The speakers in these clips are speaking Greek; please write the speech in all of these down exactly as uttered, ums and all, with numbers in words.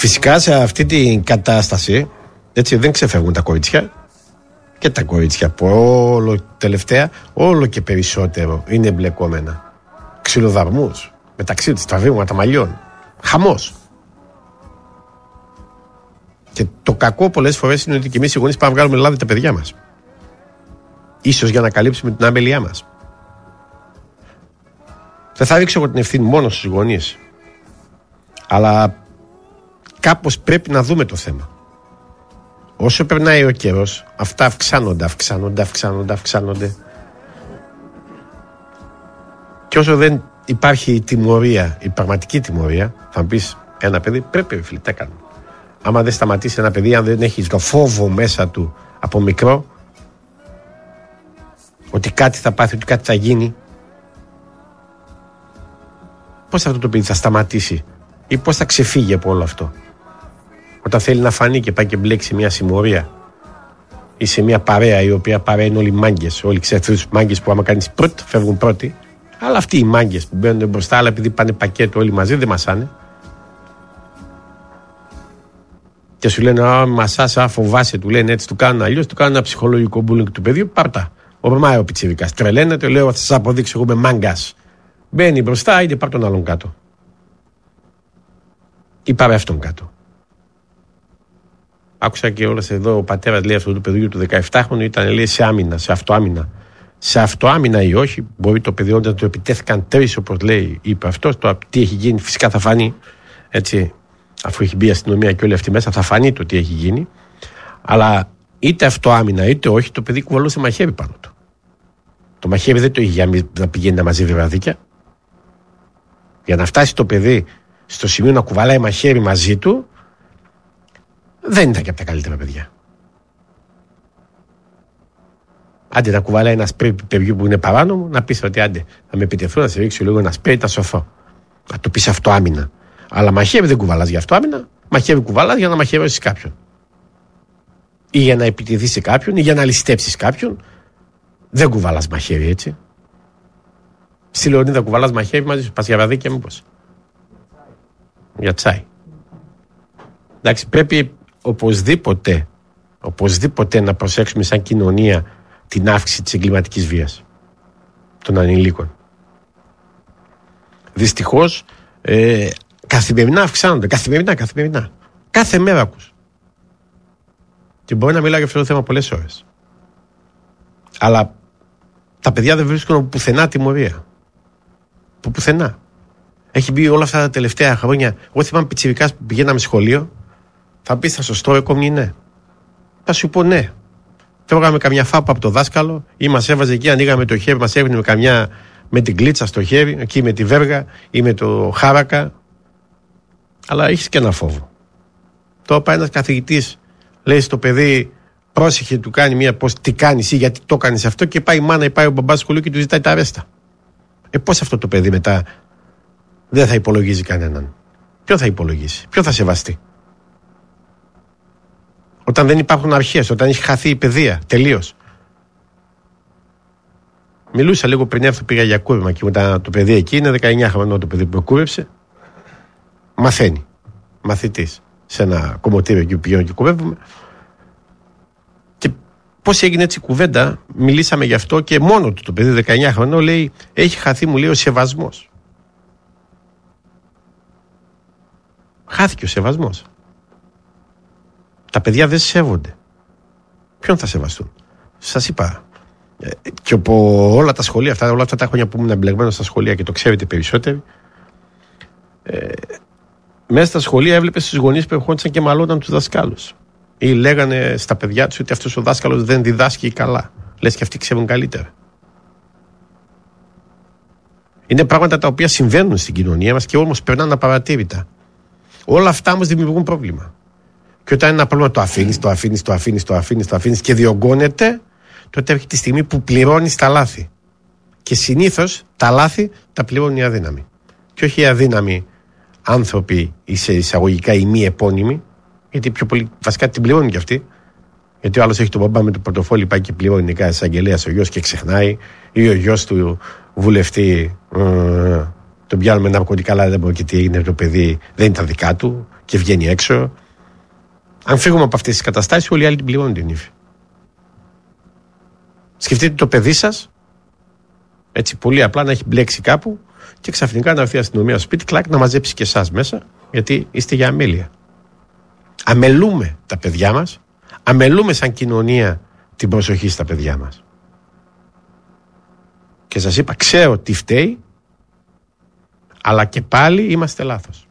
Φυσικά σε αυτή την κατάσταση, έτσι, δεν ξεφεύγουν τα κορίτσια. Και τα κορίτσια που όλο τελευταία, όλο και περισσότερο είναι εμπλεκόμενα. Ξυλοδαρμούς μεταξύ της, τα βήματα μαλλιών. Χαμός. Και το κακό πολλές φορές είναι ότι και εμείς οι γονείς πάμε να βγάλουμε λάδι τα παιδιά μας. Ίσως για να καλύψουμε την αμέλειά μας. Δεν θα ρίξω εγώ την ευθύνη μόνο στους γονείς. Αλλά κάπως πρέπει να δούμε το θέμα. Όσο περνάει ο καιρός, αυτά αυξάνονται, αυξάνονται, αυξάνονται, αυξάνονται. Και όσο δεν υπάρχει η τιμωρία, η πραγματική τιμωρία, θα μου πεις, ένα παιδί πρέπει φίλοι, τι έκανε. Άμα δεν σταματήσει ένα παιδί, αν δεν έχει το φόβο μέσα του από μικρό, ότι κάτι θα πάθει, ότι κάτι θα γίνει, πώς αυτό το παιδί θα σταματήσει ή πώς θα ξεφύγει από όλο αυτό. Όταν θέλει να φανεί και πάει και μπλέξει μια συμμορία ή σε μια παρέα η οποία παρέα είναι όλοι μάγκες, όλοι ξέρετε τους μάγκες που άμα κάνεις πρώτοι φεύγουν πρώτοι, αλλά αυτοί οι μάγκες που μπαίνουν μπροστά, αλλά επειδή πάνε πακέτο όλοι μαζί δεν μασάνε. Και σου λένε, α, μασάς, α, φοβάσαι, του λένε έτσι, του κάνουν αλλιώς, του κάνουν ένα ψυχολογικό bullying του παιδιού, πάρτα. Ορμάει ο πιτσιρικάς, τρελαίνεται, λέω, θα σας αποδείξω, εγώ είμαι μάγκας. Μπαίνει μπροστά, είτε πάρ' τον άλλον κάτω. Ή πάρε αυτόν κάτω. Άκουσα και όλες εδώ, ο πατέρας λέει αυτού του παιδιού του δεκαεφτάχρονου ήταν, λέει, σε άμυνα, σε αυτοάμυνα. Σε αυτοάμυνα ή όχι, μπορεί το παιδί όταν του επιτέθηκαν τρεις, όπως λέει, είπε αυτό, το τι έχει γίνει, φυσικά θα φανεί, έτσι, αφού έχει μπει η αστυνομία και όλοι αυτοί μέσα, θα φανεί το τι έχει γίνει. Αλλά είτε αυτοάμυνα είτε όχι, το παιδί κουβαλούσε μαχαίρι πάνω του. Το μαχαίρι δεν το είχε για να πηγαίνει να μαζεύει βραδίκια. Για να φτάσει το παιδί στο σημείο να κουβαλάει μαχαίρι μαζί του, δεν ήταν και από τα καλύτερα παιδιά. Άντε να κουβαλάει ένα σπρέι παιδιού που είναι παράνομο, να πεις ότι άντε θα με επιτεθούν, να σε ρίξει λίγο ένα σπρέι, θα σωθώ. Να το πεις αυτοάμυνα. Αλλά μαχαίρι δεν κουβαλάς για αυτοάμυνα, μαχαίρι κουβαλάς για να μαχαιρώσεις κάποιον. Ή για να επιτεθείς σε κάποιον, ή για να ληστέψεις κάποιον. Δεν κουβαλάς μαχαίρι έτσι. Στη Λεωνίδα κουβαλάς μαχαίρι μαζί σου, πας για βραδίκια μήπως. Για τσάι. Εντάξει, πρέπει οπωσδήποτε, οπωσδήποτε να προσέξουμε σαν κοινωνία την αύξηση της εγκληματικής βίας των ανηλίκων. Δυστυχώς ε, καθημερινά αυξάνονται, καθημερινά, καθημερινά. Κάθε μέρα ακούς. Και μπορεί να μιλάω για αυτό το θέμα πολλές ώρες. Αλλά τα παιδιά δεν βρίσκουν από πουθενά τιμωρία. Από πουθενά. Έχει μπει όλα αυτά τα τελευταία χρόνια. Εγώ θυμάμαι πιτσιρικάς που πηγαίναμε σχολείο. Θα πεις θα σωστό εκόμνη ναι. Θα σου πω ναι. Τρώγαμε καμιά φάπα από το δάσκαλο ή μας έβαζε εκεί, ανοίγαμε το χέρι, μας έβλεπε με καμιά, με την κλίτσα στο χέρι, εκεί με τη βέργα ή με το χάρακα. Αλλά έχεις και ένα φόβο. Τώρα πάει ένας καθηγητής, λέει στο παιδί, πρόσεχε, του κάνει μία πώς, τι κάνεις ή γιατί το κάνεις αυτό, και πάει η μάνα ή πάει ο μπαμπάς στο σχολείο και του ζητάει τα αρέστα. Ε, πώς αυτό το παιδί μετά δεν θα υπολογίζει κανέναν? Ποιο θα υπολογίσει, ποιο θα σεβαστεί? Όταν δεν υπάρχουν αρχές, όταν έχει χαθεί η παιδεία τελείως. Μιλούσα λίγο πριν έρθω, πήγα για κούρεμα και μετά το παιδί εκεί είναι δεκαεννιά χρονών το παιδί που κούρεψε. Μαθαίνει. Μαθητής. Σε ένα κομμωτήριο εκεί που πηγαίνω και κουρεύουμε. Και πώς έγινε έτσι η κουβέντα, μιλήσαμε γι' αυτό και μόνο του το παιδί δεκαεννιά χρονών λέει, έχει χαθεί, μου λέει, ο σεβασμός. Χάθηκε ο σεβασμός. Τα παιδιά δεν σέβονται. Ποιον θα σεβαστούν? Σας είπα. Ε, και από όλα τα σχολεία αυτά, όλα αυτά τα χρόνια που ήμουν εμπλεγμένος στα σχολεία και το ξέρετε περισσότεροι, ε, μέσα στα σχολεία έβλεπες στους γονείς που ερχόντουσαν και μαλώναν τους δασκάλους. Ή λέγανε στα παιδιά τους ότι αυτός ο δάσκαλος δεν διδάσκει καλά. Λες και αυτοί ξέρουν καλύτερα. Είναι πράγματα τα οποία συμβαίνουν στην κοινωνία μας και όμως περνάνε απαρατήρητα. Όλα αυτά όμως δημιουργούν πρόβλημα. Και όταν ένα πρόβλημα το αφήνεις, το αφήνεις, το αφήνεις, το αφήνεις, το αφήνεις και διωγγώνεται, τότε έρχεται τη στιγμή που πληρώνεις τα λάθη. Και συνήθως τα λάθη τα πληρώνει οι αδύναμοι. Και όχι οι αδύναμοι άνθρωποι ή σε εισαγωγικά οι μη επώνυμοι, γιατί πιο πολύ βασικά την πληρώνουν κι αυτοί. Γιατί ο άλλος έχει τον μπαμπά με το πορτοφόλι, πάει και πληρώνει κάθε εισαγγελέας ο γιος και ξεχνάει, ή ο γιος του βουλευτή ε, τον πιάνουμε ναρκωτικά, αλλά δεν μπορεί και τι έγινε το παιδί, δεν ήταν δικά του, και βγαίνει έξω. Αν φύγουμε από αυτές τις καταστάσεις, όλοι οι άλλοι την πληρώνουν την ύφη. Σκεφτείτε το παιδί σας, έτσι πολύ απλά, να έχει μπλέξει κάπου και ξαφνικά να έρθει η αστυνομία στο σπίτι, κλακ, να μαζέψει και εσάς μέσα, γιατί είστε για αμέλεια. Αμελούμε τα παιδιά μας, αμελούμε σαν κοινωνία την προσοχή στα παιδιά μας. Και σας είπα, ξέρω τι φταίει, αλλά και πάλι είμαστε λάθος.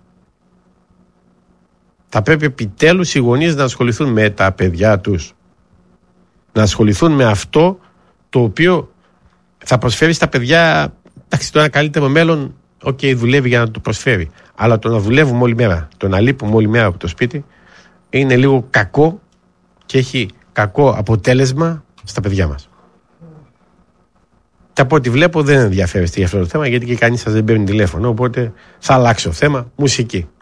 Θα πρέπει επιτέλους οι γονείς να ασχοληθούν με τα παιδιά τους. Να ασχοληθούν με αυτό το οποίο θα προσφέρει στα παιδιά, εντάξει, το ένα καλύτερο μέλλον, οκ, okay, δουλεύει για να το προσφέρει. Αλλά το να δουλεύουμε όλη μέρα, το να λείπουμε όλη μέρα από το σπίτι, είναι λίγο κακό και έχει κακό αποτέλεσμα στα παιδιά μας. Και από ό,τι βλέπω δεν ενδιαφέρεστε για αυτό το θέμα, γιατί και κανείς σας δεν παίρνει τηλέφωνο, οπότε θα αλλάξω θέμα, μουσική.